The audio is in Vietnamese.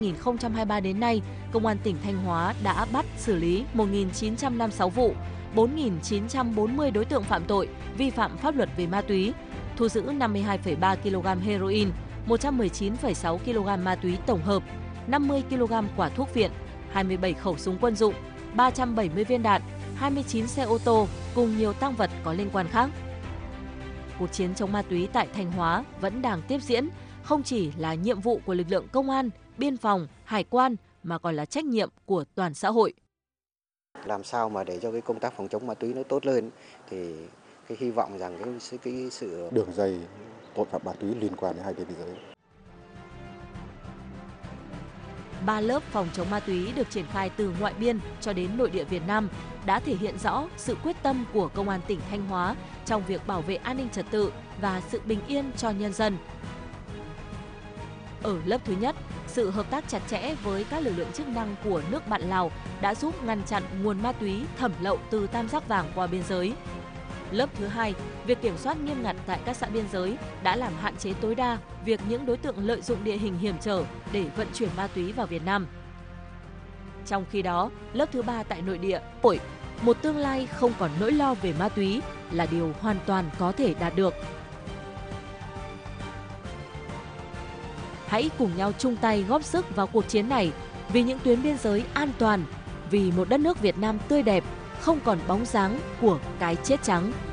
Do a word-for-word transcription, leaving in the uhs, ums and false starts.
hai nghìn không trăm hai mươi ba đến nay, Công an tỉnh Thanh Hóa đã bắt xử lý một nghìn chín trăm năm mươi sáu vụ, bốn nghìn chín trăm bốn mươi đối tượng phạm tội vi phạm pháp luật về ma túy, thu giữ năm mươi hai phẩy ba ki lô gam heroin, một trăm mười chín phẩy sáu ki lô gam ma túy tổng hợp, năm mươi ki lô gam quả thuốc viện, hai mươi bảy khẩu súng quân dụng, ba trăm bảy mươi viên đạn, hai mươi chín xe ô tô cùng nhiều tang vật có liên quan khác. Cuộc chiến chống ma túy tại Thanh Hóa vẫn đang tiếp diễn, không chỉ là nhiệm vụ của lực lượng công an, biên phòng, hải quan mà còn là trách nhiệm của toàn xã hội. Làm sao mà để cho cái công tác phòng chống ma túy nó tốt lên thì cái hy vọng rằng cái, cái sự đường dây tội phạm ma túy liên quan đến hai bên biên giới. Ba lớp phòng chống ma túy được triển khai từ ngoại biên cho đến nội địa Việt Nam đã thể hiện rõ sự quyết tâm của Công an tỉnh Thanh Hóa trong việc bảo vệ an ninh trật tự và sự bình yên cho nhân dân. Ở lớp thứ nhất, sự hợp tác chặt chẽ với các lực lượng chức năng của nước bạn Lào đã giúp ngăn chặn nguồn ma túy thẩm lậu từ Tam Giác Vàng qua biên giới. Lớp thứ hai, việc kiểm soát nghiêm ngặt tại các xã biên giới đã làm hạn chế tối đa việc những đối tượng lợi dụng địa hình hiểm trở để vận chuyển ma túy vào Việt Nam. Trong khi đó, lớp thứ ba tại nội địa, một tương lai không còn nỗi lo về ma túy là điều hoàn toàn có thể đạt được. Hãy cùng nhau chung tay góp sức vào cuộc chiến này vì những tuyến biên giới an toàn, vì một đất nước Việt Nam tươi đẹp, không còn bóng dáng của cái chết trắng.